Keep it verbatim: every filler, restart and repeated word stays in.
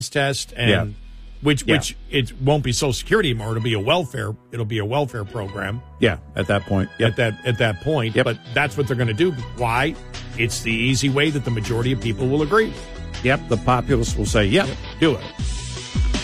test and Yeah. which Yeah. which it won't be Social Security anymore. It'll be a welfare. It'll be a welfare program. Yeah, at that point. Yep. At that at that point. Yep. But that's what they're going to do. Why? It's the easy way that the majority of people will agree. Yep, the populace will say, yep, do it.